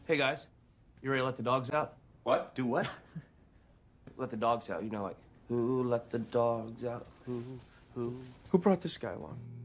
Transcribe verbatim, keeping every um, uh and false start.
Hey guys, you ready to let the dogs out? What? Do what? Let the dogs out. You know, like who let the dogs out? Who? Who? Who brought this guy along?